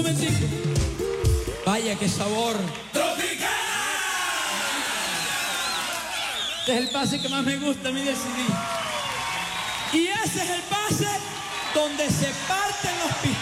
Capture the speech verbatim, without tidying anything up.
momentico. Vaya, qué sabor. Este es el pase que más me gusta a mí de C D. Y ese es el pase donde se parten los pistones.